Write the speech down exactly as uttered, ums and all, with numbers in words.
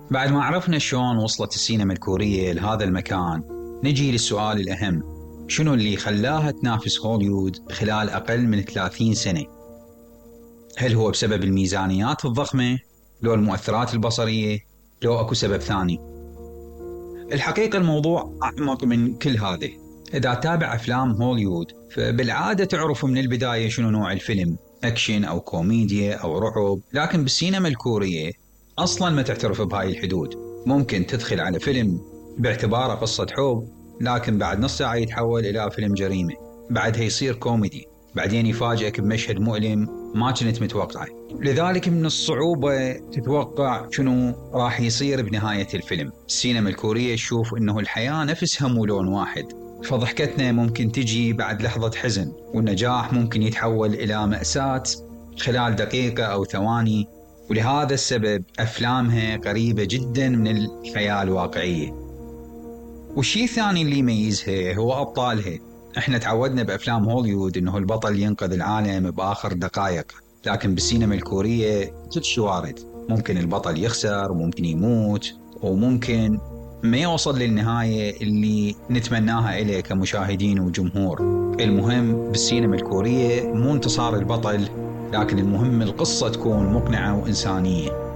بعد ما عرفنا شلون وصلت السينما الكورية لهذا المكان، نجي للسؤال الأهم: شنو اللي خلاها تنافس هوليوود خلال أقل من ثلاثين سنة؟ هل هو بسبب الميزانيات الضخمة؟ لو المؤثرات البصرية؟ لو أكو سبب ثاني؟ الحقيقة الموضوع أعمق من كل هذا. إذا تابع أفلام هوليوود فبالعادة تعرف من البداية شنو نوع الفيلم، أكشن أو كوميديا أو رعب. لكن بالسينما الكورية أصلا ما تعترف بهاي الحدود. ممكن تدخل على فيلم باعتباره قصة حب، لكن بعد نص ساعة يتحول إلى فيلم جريمة، بعدها يصير كوميدي، بعدين يفاجئك بمشهد مؤلم ما كنت متوقعه. لذلك من الصعوبة تتوقع شنو راح يصير بنهاية الفيلم. السينما الكورية تشوف إنه الحياة نفسها مو لون واحد، فضحكتنا ممكن تجي بعد لحظة حزن، والنجاح ممكن يتحول إلى مأساة خلال دقيقة أو ثواني. ولهذا السبب أفلامها قريبة جدا من الحياة الواقعية. والشيء الثاني اللي يميزها هو أبطالها. احنا تعودنا بأفلام هوليوود إنه البطل ينقذ العالم بآخر دقائق، لكن بالسينما الكورية كل شيء وارد. ممكن البطل يخسر، وممكن يموت، وممكن ما يوصل للنهاية اللي نتمناها إليه كمشاهدين وجمهور. المهم بالسينما الكورية مو انتصار البطل، لكن المهم القصة تكون مقنعة وإنسانية.